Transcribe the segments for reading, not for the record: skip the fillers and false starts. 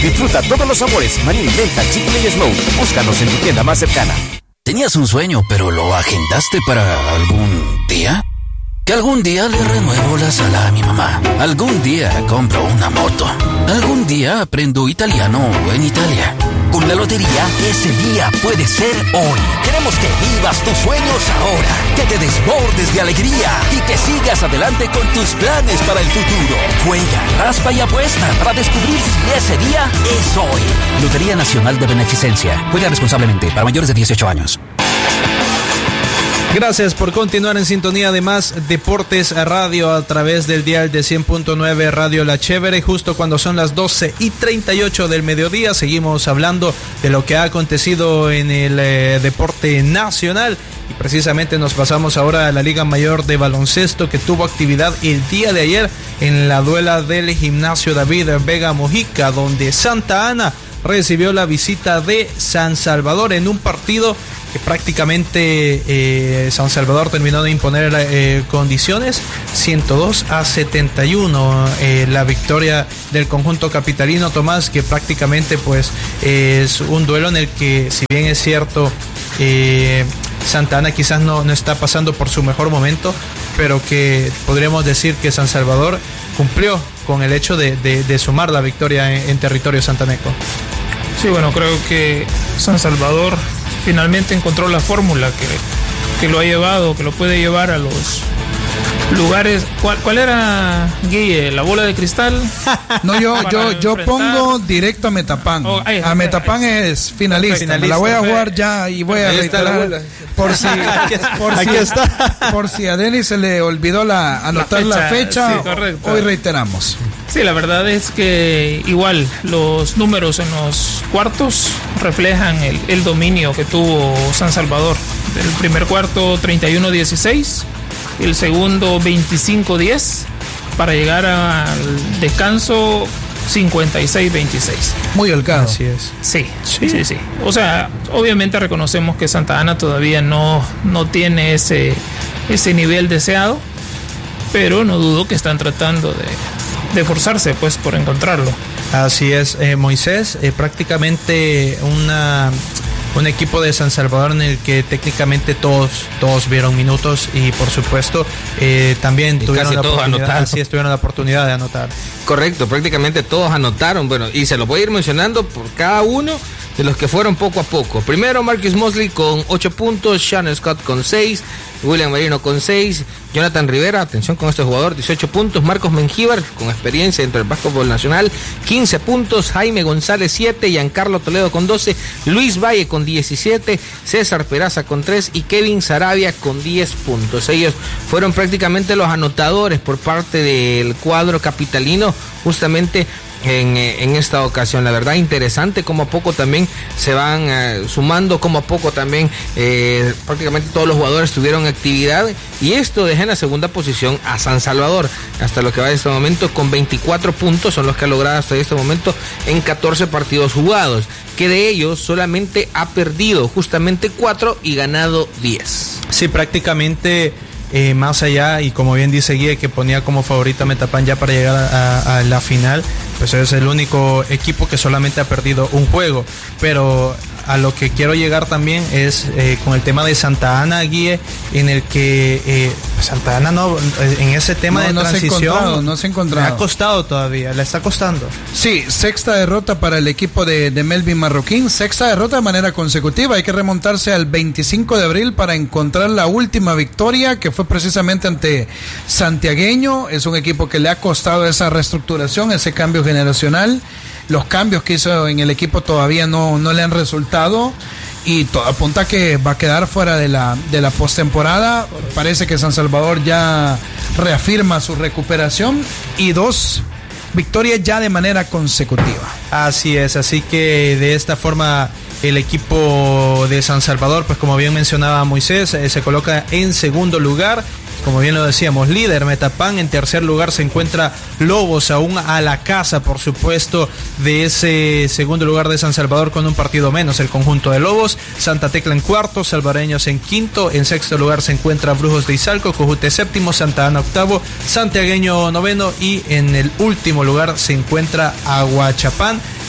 Disfruta todos los sabores, maní, menta, chicle y smoke. Búscanos en tu tienda más cercana. ¿Tenías un sueño pero lo agendaste para algún día? Que algún día le renuevo la sala a mi mamá. Algún día compro una moto. Algún día aprendo italiano en Italia. Con la lotería, ese día puede ser hoy. Queremos que vivas tus sueños ahora, que te desbordes de alegría y que sigas adelante con tus planes para el futuro. Juega, raspa y apuesta para descubrir si ese día es hoy. Lotería Nacional de Beneficencia. Juega responsablemente para mayores de 18 años. Gracias por continuar en sintonía de Más Deportes Radio a través del dial de 100.9 Radio La Chévere. Justo cuando son las 12:38 del mediodía, seguimos hablando de lo que ha acontecido en el deporte nacional. Y precisamente nos pasamos ahora a la Liga Mayor de Baloncesto, que tuvo actividad el día de ayer en la duela del Gimnasio David Vega Mojica, donde Santa Ana recibió la visita de San Salvador en un partido que prácticamente San Salvador terminó de imponer condiciones. 102-71 la victoria del conjunto capitalino, Tomás, que prácticamente pues es un duelo en el que, si bien es cierto, Santa Ana quizás no está pasando por su mejor momento, pero que podríamos decir que San Salvador cumplió con el hecho de sumar la victoria en territorio santaneco. Sí, bueno, creo que San Salvador finalmente encontró la fórmula que lo ha llevado, que lo puede llevar a los lugares. ¿Cuál era, Guille? ¿La bola de cristal? No, yo pongo directo a Metapán. A Metapán es finalista. Me la voy a jugar ya y voy a reiterar por si a Denis se le olvidó anotar la fecha. Sí, hoy reiteramos. Sí, la verdad es que igual los números en los cuartos reflejan el dominio que tuvo San Salvador. El primer cuarto 31-16, el segundo 25-10, para llegar al descanso 56-26. Muy holgado. Así es. Sí. O sea, obviamente reconocemos que Santa Ana todavía no tiene ese nivel deseado, pero no dudo que están tratando de forzarse pues por encontrarlo. Así es, Moisés, prácticamente un equipo de San Salvador en el que técnicamente todos vieron minutos y por supuesto también tuvieron la oportunidad de anotar. Correcto, prácticamente todos anotaron, bueno, y se lo voy a ir mencionando por cada uno de los que fueron poco a poco. Primero, Marcus Mosley con 8 puntos, Sean Scott con 6, William Marino con 6, Jonathan Rivera, atención con este jugador, 18 puntos, Marcos Mengíbar, con experiencia dentro del básquetbol nacional, 15 puntos, Jaime González 7, Giancarlo Toledo con 12, Luis Valle con 17, César Peraza con 3 y Kevin Sarabia con 10 puntos. Ellos fueron prácticamente los anotadores por parte del cuadro capitalino, justamente en esta ocasión. La verdad, interesante como a poco también se van sumando, como a poco también prácticamente todos los jugadores tuvieron actividad, y esto deja en la segunda posición a San Salvador hasta lo que va de este momento con 24 puntos, son los que ha logrado hasta este momento en 14 partidos jugados, que de ellos solamente ha perdido justamente 4 y ganado 10. Sí, prácticamente más allá, y como bien dice Guille, que ponía como favorito a Metapán ya para llegar a la final, pues es el único equipo que solamente ha perdido un juego. Pero a lo que quiero llegar también es con el tema de Santa Ana, Guille, en el que Santa Ana en ese tema de transición no se ha encontrado. Le ha costado todavía, le está costando. Sí, sexta derrota para el equipo de Melvin Marroquín, sexta derrota de manera consecutiva. Hay que remontarse al 25 de abril para encontrar la última victoria, que fue precisamente ante Santiagueño. Es un equipo que le ha costado esa reestructuración, ese cambio generacional. Los cambios que hizo en el equipo todavía no le han resultado, y todo apunta que va a quedar fuera de la postemporada. Parece que San Salvador ya reafirma su recuperación y 2 victorias ya de manera consecutiva. Así es, así que de esta forma el equipo de San Salvador, pues como bien mencionaba Moisés, se coloca en segundo lugar. Como bien lo decíamos, líder Metapán. En tercer lugar se encuentra Lobos, aún a la casa, por supuesto, de ese segundo lugar de San Salvador, con un partido menos el conjunto de Lobos. Santa Tecla en cuarto, Salvareños en quinto. En sexto lugar se encuentra Brujos de Izalco, Cojute séptimo, Santa Ana octavo, Santiagueño noveno, y en el último lugar se encuentra Aguachapán.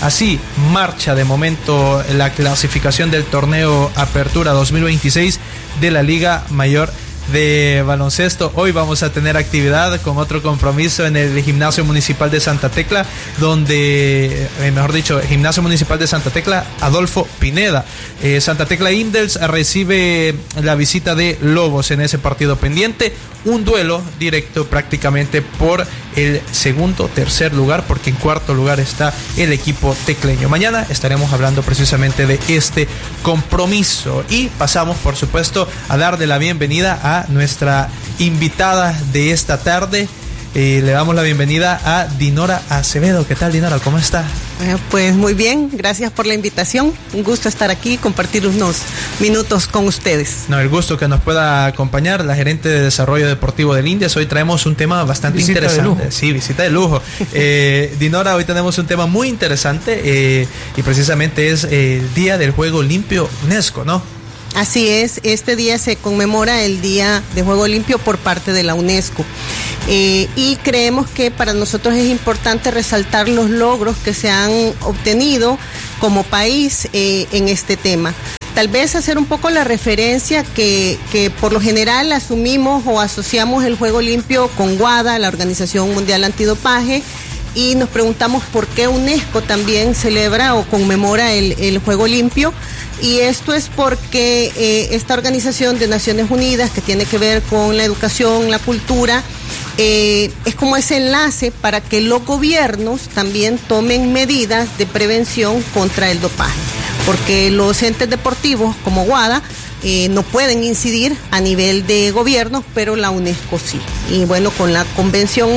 Así marcha de momento la clasificación del torneo Apertura 2026 de la Liga Mayor de Baloncesto. Hoy vamos a tener actividad con otro compromiso en el Gimnasio Municipal de Santa Tecla, donde, Gimnasio Municipal de Santa Tecla, Adolfo Pineda. Santa Tecla Indels recibe la visita de Lobos en ese partido pendiente. Un duelo directo prácticamente por el tercer lugar, porque en cuarto lugar está el equipo tecleño. Mañana estaremos hablando precisamente de este compromiso y pasamos, por supuesto, a darle la bienvenida a nuestra invitada de esta tarde. Le damos la bienvenida a Dinora Acevedo. ¿Qué tal, Dinora? ¿Cómo está? Pues muy bien, gracias por la invitación. Un gusto estar aquí y compartir unos minutos con ustedes. El gusto que nos pueda acompañar la gerente de Desarrollo Deportivo del Indias. Hoy traemos un tema bastante interesante. Sí, visita de lujo. Dinora, hoy tenemos un tema muy interesante y precisamente es el Día del Juego Limpio UNESCO, ¿no? Así es, este día se conmemora el Día de Juego Limpio por parte de la UNESCO. Y creemos que para nosotros es importante resaltar los logros que se han obtenido como país en este tema. Tal vez hacer un poco la referencia que por lo general asumimos o asociamos el juego limpio con WADA, la Organización Mundial Antidopaje, y nos preguntamos por qué UNESCO también celebra o conmemora el juego limpio. Y esto es porque esta organización de Naciones Unidas, que tiene que ver con la educación, la cultura, es como ese enlace para que los gobiernos también tomen medidas de prevención contra el dopaje, porque los entes deportivos como WADA no pueden incidir a nivel de gobiernos, pero la UNESCO sí. Y bueno, con la convención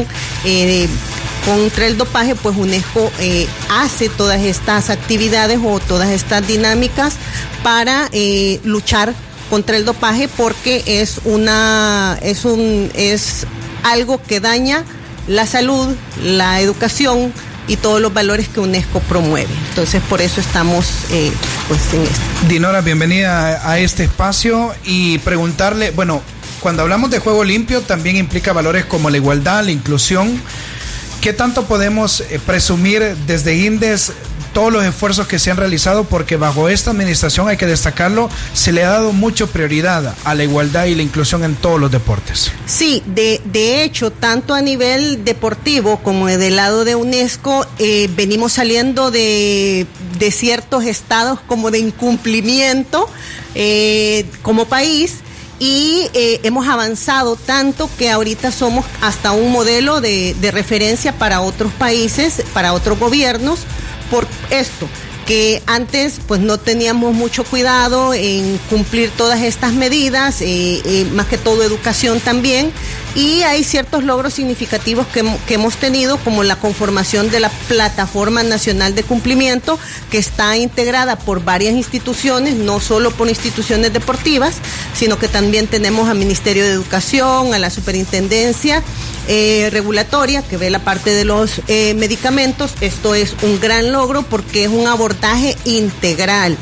contra el dopaje, pues UNESCO hace todas estas actividades o todas estas dinámicas para luchar contra el dopaje, porque es algo que daña la salud, la educación y todos los valores que UNESCO promueve. Entonces, por eso estamos pues en esto. Dinora, bienvenida a este espacio y preguntarle, bueno, cuando hablamos de juego limpio también implica valores como la igualdad, la inclusión. ¿Qué tanto podemos presumir desde INDES todos los esfuerzos que se han realizado? Porque bajo esta administración, hay que destacarlo, se le ha dado mucha prioridad a la igualdad y la inclusión en todos los deportes. Sí, de hecho, tanto a nivel deportivo como del lado de UNESCO, venimos saliendo de ciertos estados como de incumplimiento como país. Y hemos avanzado tanto que ahorita somos hasta un modelo de referencia para otros países, para otros gobiernos, por esto, que antes pues no teníamos mucho cuidado en cumplir todas estas medidas, más que todo educación también, y hay ciertos logros significativos que hemos tenido, como la conformación de la Plataforma Nacional de Cumplimiento, que está integrada por varias instituciones, no solo por instituciones deportivas, sino que también tenemos al Ministerio de Educación, a la Superintendencia regulatoria, que ve la parte de los medicamentos. Esto es un gran logro porque es un abordaje integral.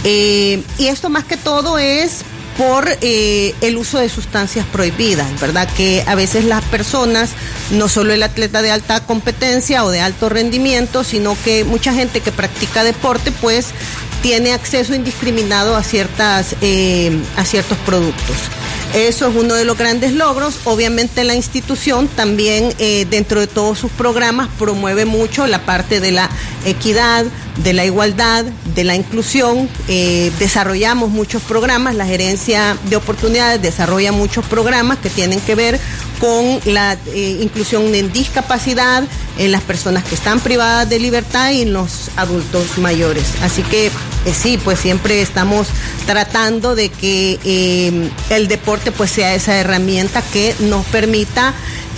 Y esto más que todo es por el uso de sustancias prohibidas, ¿verdad? Que a veces las personas, no solo el atleta de alta competencia o de alto rendimiento, sino que mucha gente que practica deporte, pues tiene acceso indiscriminado a ciertos productos. Eso es uno de los grandes logros. Obviamente la institución también dentro de todos sus programas promueve mucho la parte de la equidad, de la igualdad, de la inclusión. Desarrollamos muchos programas, la Gerencia de Oportunidades desarrolla muchos programas que tienen que ver con la inclusión en discapacidad, en las personas que están privadas de libertad y en los adultos mayores. Así que sí, pues siempre estamos tratando de que el deporte pues sea esa herramienta que nos permita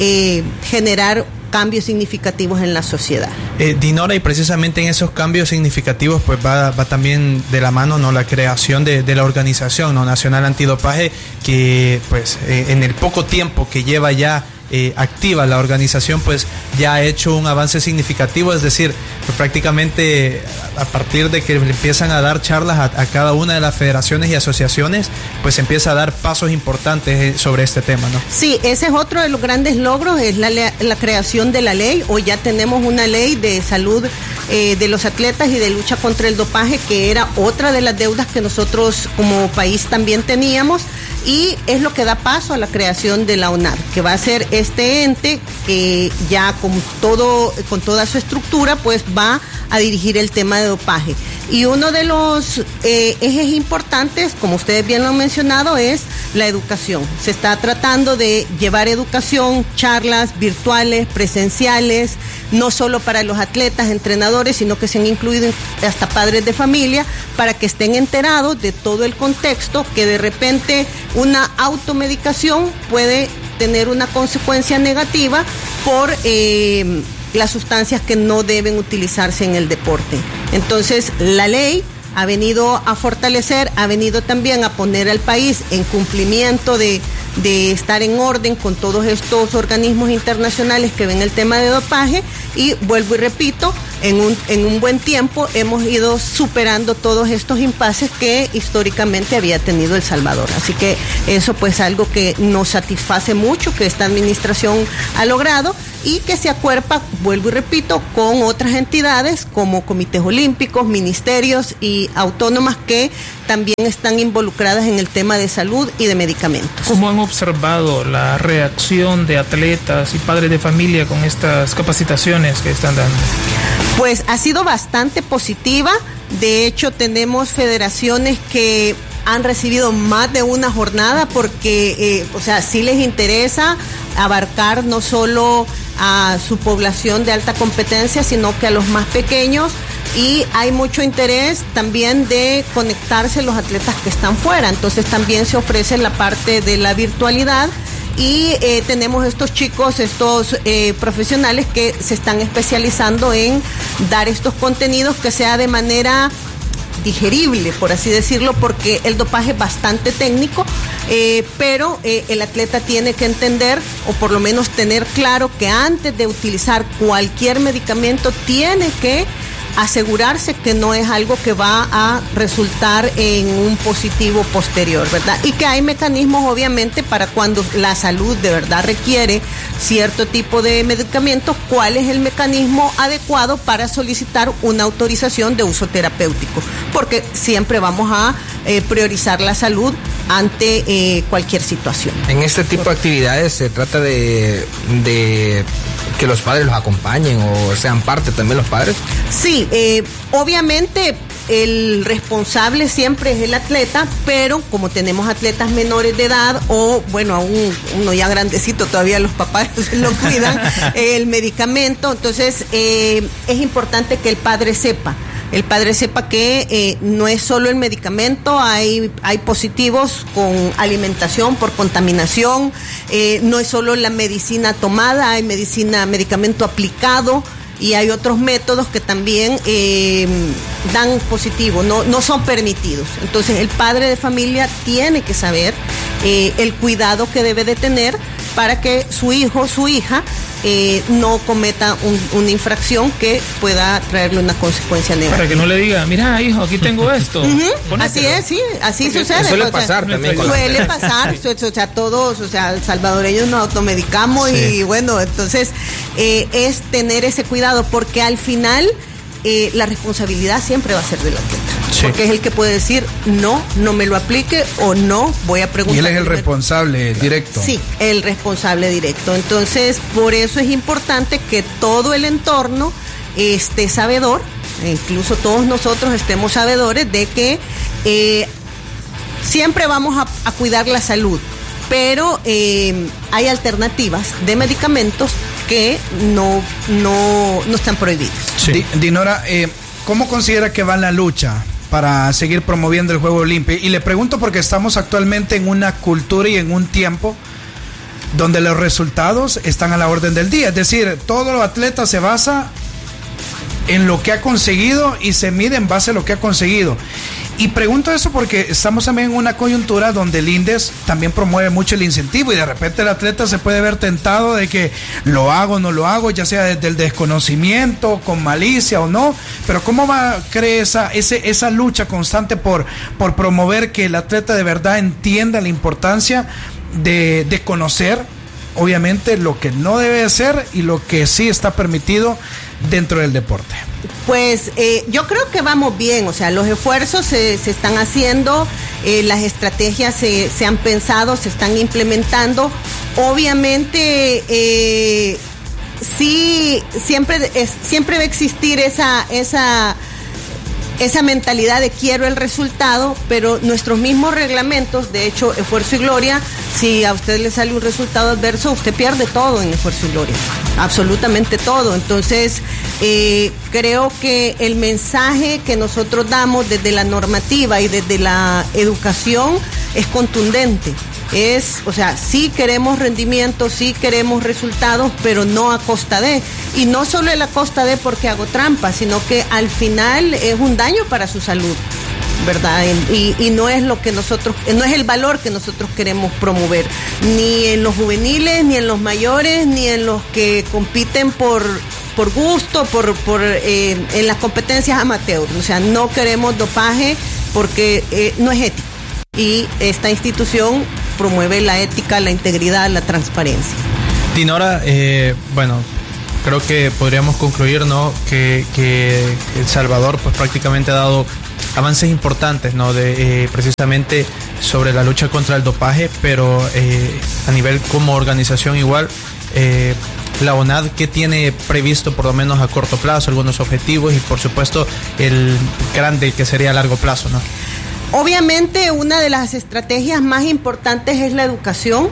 generar cambios significativos en la sociedad. Dinora, y precisamente en esos cambios significativos pues va también de la mano, ¿no?, la creación de la organización, ¿no?, Nacional Antidopaje, que pues en el poco tiempo que lleva ya activa. La organización pues ya ha hecho un avance significativo, es decir, pues, prácticamente a partir de que le empiezan a dar charlas a cada una de las federaciones y asociaciones, pues empieza a dar pasos importantes sobre este tema, ¿no? Sí, ese es otro de los grandes logros, es la creación de la ley. Hoy ya tenemos una ley de salud de los atletas y de lucha contra el dopaje, que era otra de las deudas que nosotros como país también teníamos, y es lo que da paso a la creación de la ONAR, que va a ser este ente que ya con toda su estructura pues va a dirigir el tema de dopaje. Y uno de los ejes importantes, como ustedes bien lo han mencionado, es la educación. Se está tratando de llevar educación, charlas virtuales, presenciales, no solo para los atletas, entrenadores, sino que se han incluido hasta padres de familia para que estén enterados de todo el contexto, que de repente una automedicación puede tener una consecuencia negativa por las sustancias que no deben utilizarse en el deporte. Entonces, la ley ha venido a fortalecer, ha venido también a poner al país en cumplimiento de estar en orden con todos estos organismos internacionales que ven el tema de dopaje, y vuelvo y repito, en un buen tiempo hemos ido superando todos estos impases que históricamente había tenido El Salvador. Así que eso pues algo que nos satisface mucho, que esta administración ha logrado y que se acuerpa, vuelvo y repito, con otras entidades como comités olímpicos, ministerios y autónomas que también están involucradas en el tema de salud y de medicamentos. ¿Cómo han observado la reacción de atletas y padres de familia con estas capacitaciones que están dando? Pues ha sido bastante positiva. De hecho, tenemos federaciones que han recibido más de una jornada porque, sí les interesa abarcar no solo a su población de alta competencia, sino que a los más pequeños, y hay mucho interés también de conectarse los atletas que están fuera. Entonces también se ofrece la parte de la virtualidad, y tenemos estos chicos, estos profesionales que se están especializando en dar estos contenidos que sea de manera digerible, por así decirlo, porque el dopaje es bastante técnico, pero el atleta tiene que entender, o por lo menos tener claro, que antes de utilizar cualquier medicamento tiene que asegurarse que no es algo que va a resultar en un positivo posterior, ¿verdad? Y que hay mecanismos, obviamente, para cuando la salud de verdad requiere cierto tipo de medicamentos, cuál es el mecanismo adecuado para solicitar una autorización de uso terapéutico, porque siempre vamos a priorizar la salud ante cualquier situación. En este tipo de actividades se trata de que los padres los acompañen o sean parte también los padres. Sí, obviamente el responsable siempre es el atleta, pero como tenemos atletas menores de edad o, bueno, aún uno ya grandecito, todavía los papás lo cuidan, el medicamento, entonces es importante que el padre sepa que no es solo el medicamento, hay positivos con alimentación por contaminación, no es solo la medicina tomada, hay medicamento aplicado, y hay otros métodos que también dan positivo, no son permitidos. Entonces el padre de familia tiene que saber el cuidado que debe de tener para que su hijo o su hija no cometa una infracción que pueda traerle una consecuencia negativa. Para que no le diga, mira hijo, aquí tengo esto. Así es, sí, así sucede. Suele pasar también. Suele pasar, todos, salvadoreños nos automedicamos, sí. Y bueno, entonces es tener ese cuidado, porque al final la responsabilidad siempre va a ser del atleta. Sí. Porque es el que puede decir, no me lo aplique, o no, voy a preguntar. Y él es el responsable directo. Sí, el responsable directo. Entonces, por eso es importante que todo el entorno esté sabedor, incluso todos nosotros estemos sabedores de que siempre vamos a cuidar la salud, pero hay alternativas de medicamentos que no están prohibidos. Sí. Dinora, ¿cómo considera que va la lucha para seguir promoviendo el Juego Olímpico? Y le pregunto porque estamos actualmente en una cultura y en un tiempo donde los resultados están a la orden del día. Es decir, todo los atletas se basa en lo que ha conseguido y se mide en base a lo que ha conseguido. Y pregunto eso porque estamos también en una coyuntura donde el INDES también promueve mucho el incentivo y de repente el atleta se puede ver tentado de que lo hago o no lo hago, ya sea desde el desconocimiento, con malicia o no, pero ¿cómo cree esa lucha constante por promover que el atleta de verdad entienda la importancia de conocer, obviamente, lo que no debe ser y lo que sí está permitido dentro del deporte? Pues yo creo que vamos bien, o sea, los esfuerzos se están haciendo, las estrategias se han pensado, se están implementando. Obviamente, sí, siempre va a existir esa mentalidad de quiero el resultado, pero nuestros mismos reglamentos, de hecho, Esfuerzo y Gloria, si a usted le sale un resultado adverso, usted pierde todo en Esfuerzo y Gloria, absolutamente todo. Entonces, creo que el mensaje que nosotros damos desde la normativa y desde la educación es contundente. O sea, sí queremos rendimiento, sí queremos resultados, pero no a costa de. Y no solo a costa de porque hago trampa, sino que al final es un daño para su salud, ¿verdad? Y no es lo que no es el valor que nosotros queremos promover, ni en los juveniles, ni en los mayores, ni en los que compiten por gusto, en las competencias amateur. O sea, no queremos dopaje porque no es ético. Y esta institución promueve la ética, la integridad, la transparencia. Dinora, bueno, creo que podríamos concluir, ¿no?, que El Salvador pues prácticamente ha dado avances importantes, ¿no?, precisamente sobre la lucha contra el dopaje, pero a nivel como organización igual, la ONAD, ¿qué tiene previsto por lo menos a corto plazo, algunos objetivos y por supuesto el grande que sería a largo plazo, ¿no? Obviamente una de las estrategias más importantes es la educación,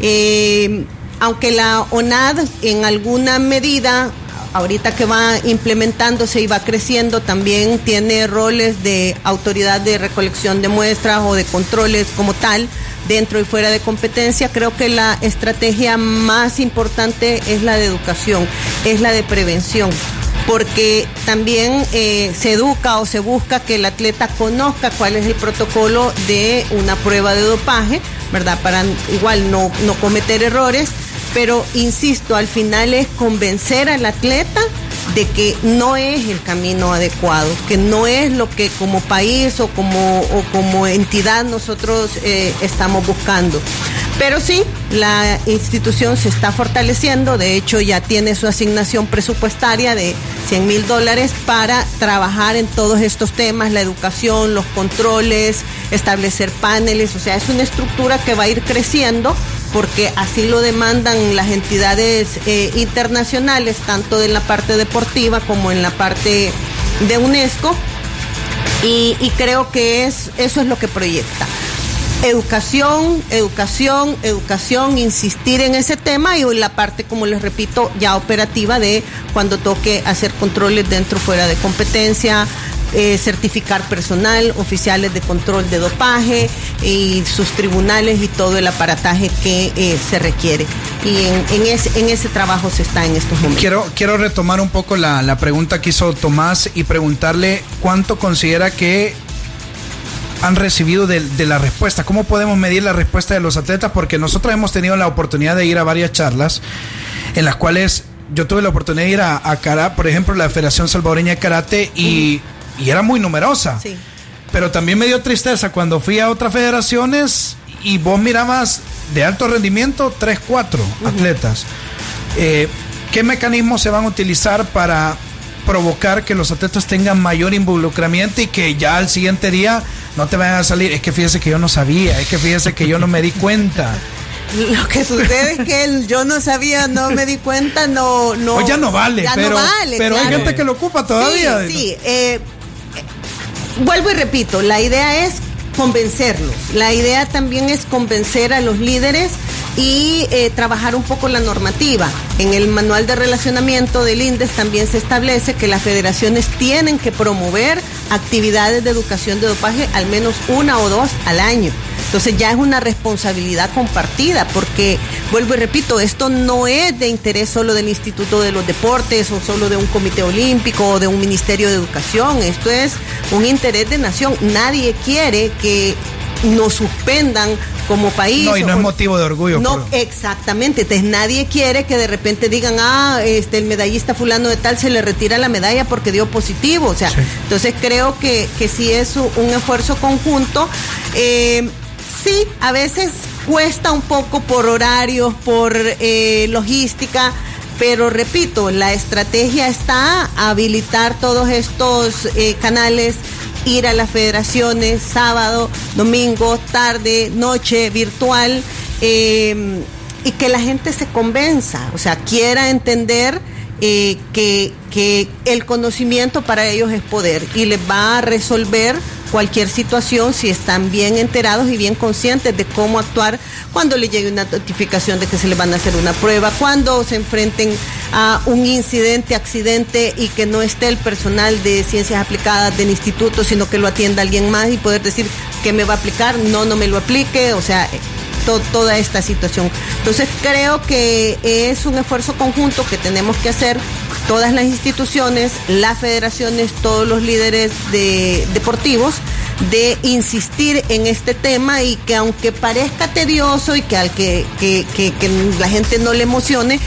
aunque la ONAD en alguna medida, ahorita que va implementándose y va creciendo, también tiene roles de autoridad de recolección de muestras o de controles como tal, dentro y fuera de competencia. Creo que la estrategia más importante es la de educación, es la de prevención, porque también se educa o se busca que el atleta conozca cuál es el protocolo de una prueba de dopaje, ¿verdad? Para igual no cometer errores, pero insisto, al final es convencer al atleta de que no es el camino adecuado, que no es lo que como país o como entidad nosotros estamos buscando. Pero sí, la institución se está fortaleciendo, de hecho ya tiene su asignación presupuestaria de $100,000 para trabajar en todos estos temas, la educación, los controles, establecer paneles, o sea, es una estructura que va a ir creciendo porque así lo demandan las entidades internacionales, tanto en la parte deportiva como en la parte de UNESCO, y creo que eso es lo que proyecta. Educación, insistir en ese tema y la parte, como les repito, ya operativa de cuando toque hacer controles dentro o fuera de competencia, certificar personal, oficiales de control de dopaje y sus tribunales y todo el aparataje que se requiere. Y en ese trabajo se está en estos momentos. Quiero retomar un poco la pregunta que hizo Tomás y preguntarle cuánto considera que han recibido de la respuesta. ¿Cómo podemos medir la respuesta de los atletas? Porque nosotros hemos tenido la oportunidad de ir a varias charlas en las cuales yo tuve la oportunidad de ir a karate, por ejemplo, la Federación Salvadoreña de Karate, y era muy numerosa. Sí. Pero también me dio tristeza cuando fui a otras federaciones y vos mirabas de alto rendimiento 3, 4 atletas. ¿Qué mecanismos se van a utilizar para provocar que los atletas tengan mayor involucramiento y que ya al siguiente día no te vayan a salir? Es que fíjese que yo no sabía, es que fíjese que yo no me di cuenta. Lo que sucede es que yo no sabía, no me di cuenta, no. Pues ya no vale, pero claro. Hay gente que lo ocupa todavía. Sí. Vuelvo y repito, la idea es convencerlos. La idea también es convencer a los líderes y trabajar un poco la normativa. En el manual de relacionamiento del INDES también se establece que las federaciones tienen que promover actividades de educación de dopaje al menos 1 o 2 al año. Entonces ya es una responsabilidad compartida, porque, vuelvo y repito, esto no es de interés solo del Instituto de los Deportes o solo de un comité olímpico o de un Ministerio de Educación. Esto es un interés de nación. Nadie quiere que nos suspendan como país. No, y no es motivo de orgullo. No, exactamente. Entonces nadie quiere que de repente digan, el medallista fulano de tal se le retira la medalla porque dio positivo. O sea, sí. Entonces creo que sí es un esfuerzo conjunto. Sí, a veces cuesta un poco por horarios, por logística, pero repito, la estrategia está a habilitar todos estos canales, ir a las federaciones sábado, domingo, tarde, noche, virtual, y que la gente se convenza, o sea, quiera entender que el conocimiento para ellos es poder y les va a resolver cualquier situación si están bien enterados y bien conscientes de cómo actuar cuando les llegue una notificación de que se les van a hacer una prueba, cuando se enfrenten a un incidente, accidente y que no esté el personal de ciencias aplicadas del instituto, sino que lo atienda alguien más y poder decir que me va a aplicar, no me lo aplique, o sea, toda esta situación. Entonces creo que es un esfuerzo conjunto que tenemos que hacer todas las instituciones, las federaciones, todos los líderes deportivos, de insistir en este tema y que aunque parezca tedioso y que la gente no le emocione,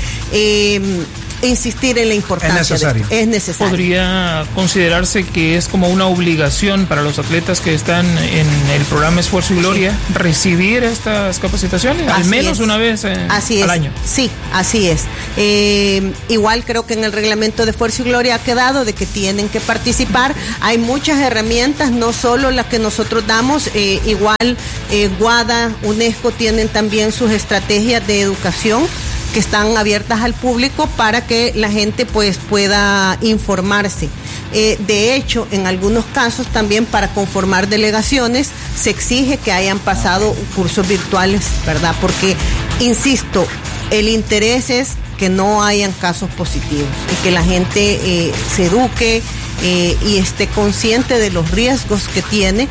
insistir en la importancia. Es necesario. Podría considerarse que es como una obligación para los atletas que están en el programa Esfuerzo y Gloria, sí, recibir estas capacitaciones, al menos una vez al año. Sí, así es. Igual creo que en el reglamento de Esfuerzo y Gloria ha quedado de que tienen que participar. Hay muchas herramientas, no solo las que nosotros damos, igual WADA, UNESCO tienen también sus estrategias de educación que están abiertas al público para que la gente pues pueda informarse. De hecho, en algunos casos también para conformar delegaciones se exige que hayan pasado cursos virtuales, ¿verdad? Porque, insisto, el interés es que no hayan casos positivos y que la gente se eduque y esté consciente de los riesgos que tiene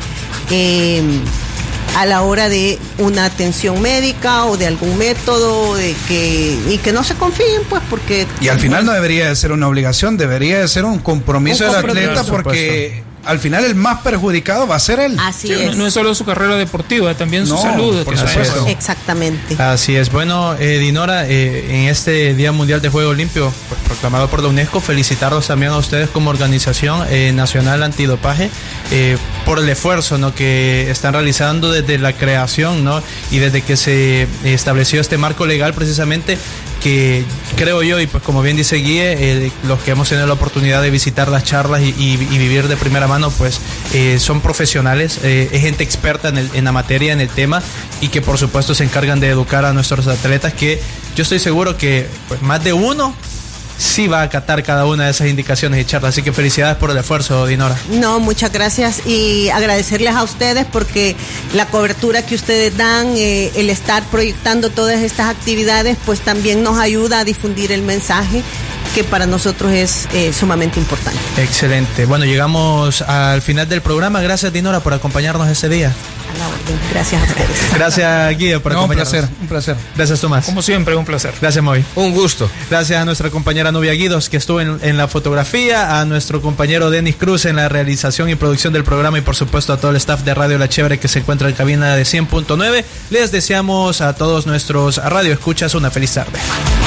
a la hora de una atención médica o de algún método, y que no se confíen, pues, porque... Y al final no debería de ser una obligación, debería de ser un compromiso del atleta, porque al final el más perjudicado va a ser él. Así es. No es solo su carrera deportiva, también su salud. Por supuesto. Exactamente. Así es. Bueno, Dinora, en este Día Mundial de Juego Limpio, pues, proclamado por la UNESCO, felicitarlos también a ustedes como organización nacional antidopaje por el esfuerzo, ¿no?, que están realizando desde la creación, ¿no?, y desde que se estableció este marco legal, precisamente, que creo yo, y pues como bien dice Guille, los que hemos tenido la oportunidad de visitar las charlas y vivir de primera mano, pues son profesionales, es gente experta en la materia, en el tema, y que por supuesto se encargan de educar a nuestros atletas, que yo estoy seguro que pues más de uno sí va a acatar cada una de esas indicaciones y charlas. Así que felicidades por el esfuerzo, Dinora. No, muchas gracias, y agradecerles a ustedes porque la cobertura que ustedes dan, el estar proyectando todas estas actividades, pues también nos ayuda a difundir el mensaje, que para nosotros es sumamente importante. Excelente. Bueno, llegamos al final del programa. Gracias, Dinora, por acompañarnos ese día. A la orden. Gracias a ustedes. Gracias, Guido, por acompañarnos. Un placer. Gracias, Tomás. Como siempre, un placer. Gracias, Moy. Un gusto. Gracias a nuestra compañera Nubia Guidos, que estuvo en la fotografía, a nuestro compañero Denis Cruz en la realización y producción del programa, y por supuesto a todo el staff de Radio La Chévere que se encuentra en cabina de 100.9. Les deseamos a todos nuestros radioescuchas una feliz tarde.